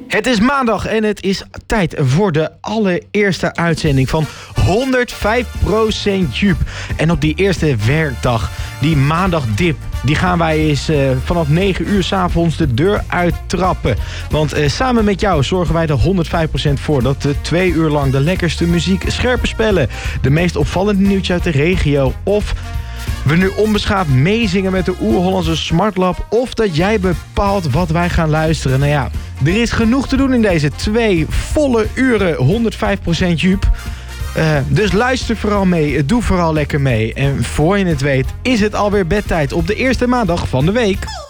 Het is maandag en het is tijd voor de allereerste uitzending van 105% Joep. En op die eerste werkdag, die maandagdip, die gaan wij eens vanaf 9 uur 's avonds de deur uittrappen. Want samen met jou zorgen wij er 105% voor dat 2 uur lang de lekkerste muziek, scherpe spellen, de meest opvallende nieuwtjes uit de regio, of we nu onbeschaafd meezingen met de Oer-Hollandse Smartlab, of dat jij bepaalt wat wij gaan luisteren. Nou ja, er is genoeg te doen in deze 2 volle uren 105% Joep. Dus luister vooral mee, doe vooral lekker mee. En voor je het weet is het alweer bedtijd op de eerste maandag van de week.